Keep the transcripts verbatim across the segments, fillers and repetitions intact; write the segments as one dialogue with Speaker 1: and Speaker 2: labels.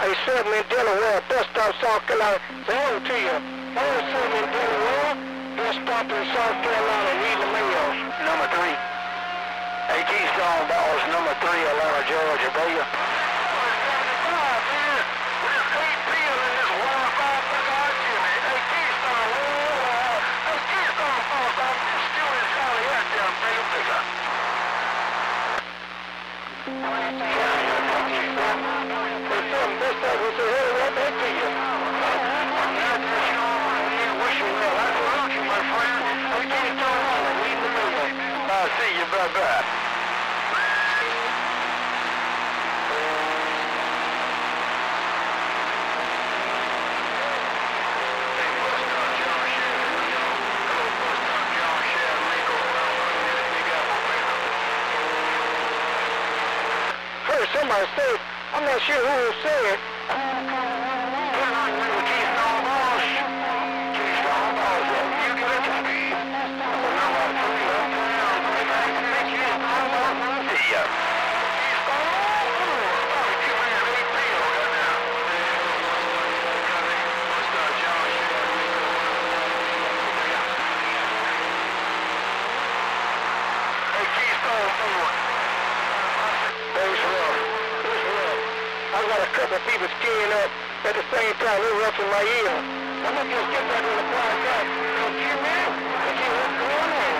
Speaker 1: Hey, seven in Delaware, bus stop, South Carolina. Say hello to you. Hello, seven in Delaware, bus stop in South Carolina, read the mail.
Speaker 2: Number three. Hey, Keystone Balls, number three, Atlanta, Georgia, baby. I see you, bye-bye.
Speaker 1: Heard somebody say, I'm not sure who said it.
Speaker 2: Keystone Balls. Keystone Balls, you give it to me. Number three, uptown. See ya.
Speaker 1: I got a couple of people skiing up at the same time. They're rough in my ear. I'm going to just get back in the podcast. Don't you, man? I can't what's going on.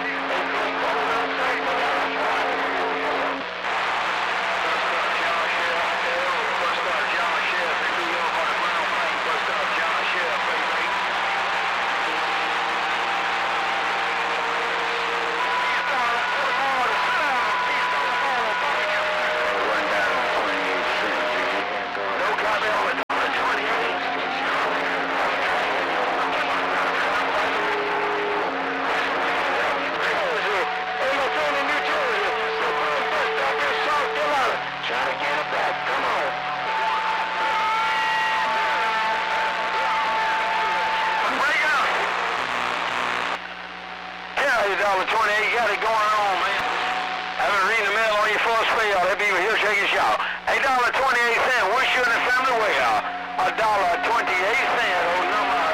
Speaker 2: twenty-eight, you got it going on, man. I've been reading the mail on your first fail. They'll be here, shake your shout. A dollar twenty-eight cent. Wish you and the family well. A dollar twenty-eight cent. Oh, number